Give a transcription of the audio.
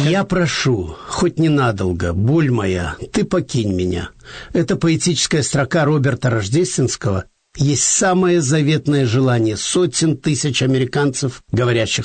Я прошу, хоть ненадолго, боль моя, ты покинь меня. Эта поэтическая строка Роберта Рождественского есть самое заветное желание сотен тысяч американцев, говорящих